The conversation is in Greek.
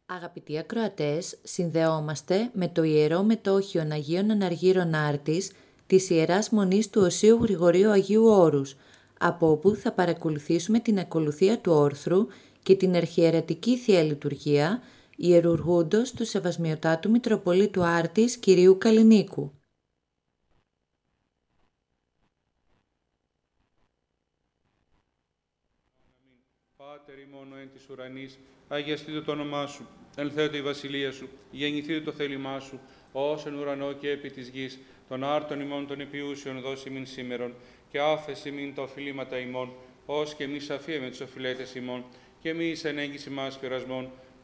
Αγαπητοί ακροατές, συνδεόμαστε με το Ιερό Μετόχιον Αγίων Αναργύρων Άρτης της Ιεράς Μονής του Οσίου Γρηγορίου Αγίου Όρους, από όπου θα παρακολουθήσουμε την ακολουθία του όρθρου και την αρχιερετική Θεία Λειτουργία ιερουργούντος του Σεβασμιωτάτου Μητροπολίτου Άρτης Κυρίου Καλλινίκου. Πάτερ ημών εν της ουρανής, αγιαστήτω το όνομά σου, ελθέτω η βασιλεία σου, γεννηθήτω το θέλημά σου, ως εν ουρανό και επί της γης, των άρτων ημών των επιούσιων δώσει ημίν σήμερον, και άφεση ημίν τα οφειλήματα ημών, ως και εμείς αφίεμε τους οφειλέτες ημών, και εμείς εν έγκυση μας πειρασμών,